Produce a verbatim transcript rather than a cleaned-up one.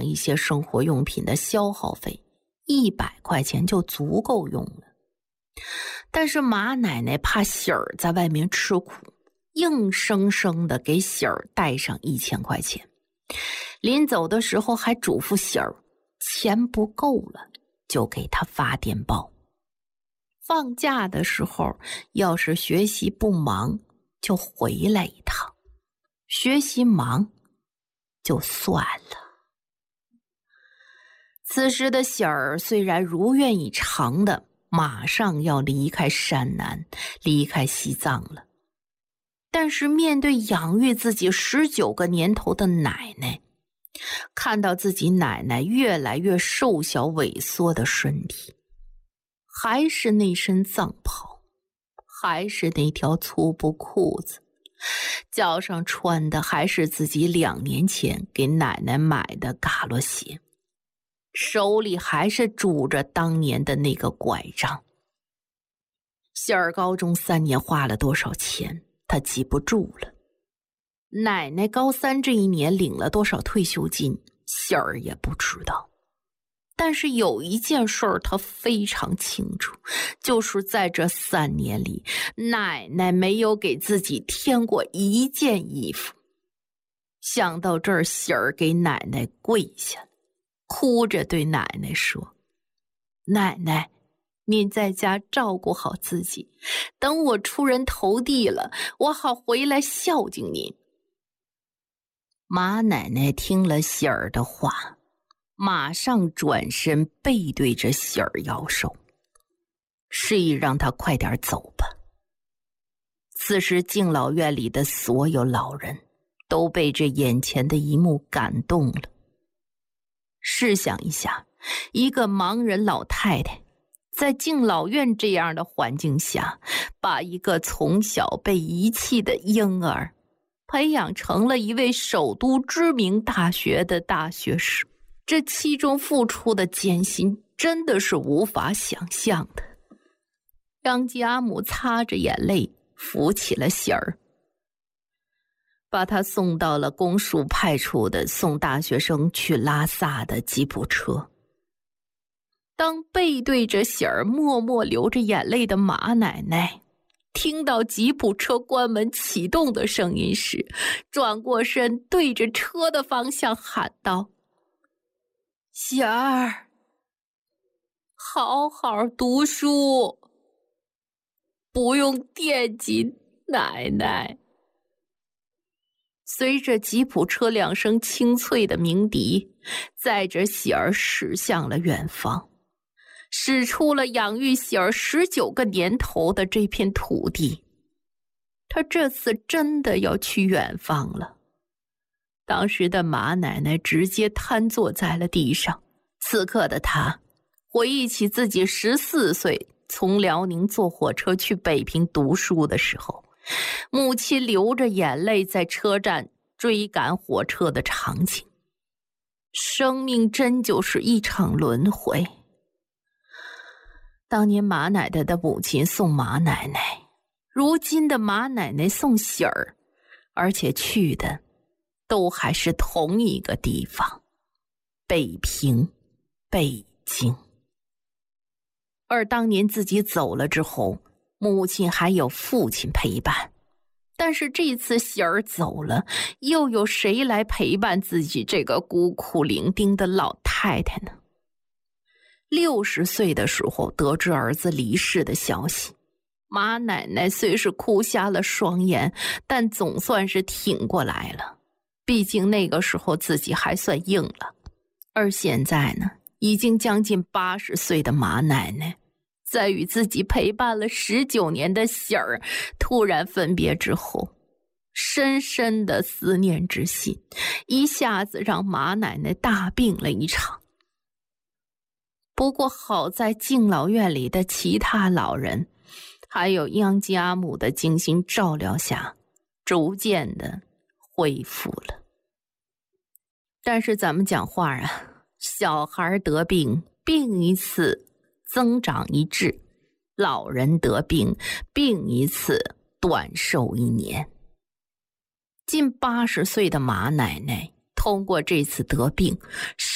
一些生活用品的消耗费，一百块钱就足够用了。但是马奶奶怕喜儿在外面吃苦，硬生生的给喜儿带上一千块钱。临走的时候还嘱咐喜儿，钱不够了就给他发电报。放假的时候要是学习不忙就回来一趟，学习忙就算了。此时的喜儿虽然如愿以偿的马上要离开山南，离开西藏了，但是面对养育自己十九个年头的奶奶，看到自己奶奶越来越瘦小萎缩的身体，还是那身藏袍，还是那条粗布裤子，脚上穿的还是自己两年前给奶奶买的嘎罗鞋，手里还是拄着当年的那个拐杖。喜儿高中三年花了多少钱，他记不住了。奶奶高三这一年领了多少退休金，喜儿也不知道。但是有一件事儿他非常清楚，就是在这三年里，奶奶没有给自己添过一件衣服。想到这儿，喜儿给奶奶跪下，哭着对奶奶说：奶奶，您在家照顾好自己，等我出人头地了，我好回来孝敬您。马奶奶听了喜儿的话，马上转身背对着喜儿摇手，示意让他快点走吧。此时敬老院里的所有老人都被这眼前的一幕感动了。试想一下，一个盲人老太太在敬老院这样的环境下，把一个从小被遗弃的婴儿培养成了一位首都知名大学的大学士，这其中付出的艰辛真的是无法想象的。杨吉阿姆擦着眼泪扶起了喜儿，把他送到了公署派出的送大学生去拉萨的吉普车。当背对着喜儿默默流着眼泪的马奶奶听到吉普车关门启动的声音时，转过身对着车的方向喊道：喜儿，好好读书，不用惦记奶奶。随着吉普车两声清脆的鸣笛，载着喜儿驶向了远方，驶出了养育喜儿十九个年头的这片土地。他这次真的要去远方了。当时的马奶奶直接瘫坐在了地上，此刻的她回忆起自己十四岁从辽宁坐火车去北平读书的时候，母亲流着眼泪在车站追赶火车的场景。生命真就是一场轮回。当年马奶奶的母亲送马奶奶，如今的马奶奶送喜儿，而且去的都还是同一个地方，北平，北京。而当年自己走了之后，母亲还有父亲陪伴，但是这次喜儿走了，又有谁来陪伴自己这个孤苦伶仃的老太太呢？六十岁的时候得知儿子离世的消息，马奶奶虽是哭瞎了双眼，但总算是挺过来了。毕竟那个时候自己还算硬了。而现在呢，已经将近八十岁的马奶奶，在与自己陪伴了十九年的喜儿突然分别之后，深深的思念之心一下子让马奶奶大病了一场。不过好在敬老院里的其他老人还有央吉阿姆的精心照料下，逐渐的恢复了。但是咱们讲话啊，小孩得病病一次增长一智，老人得病病一次短寿一年。近八十岁的马奶奶通过这次得病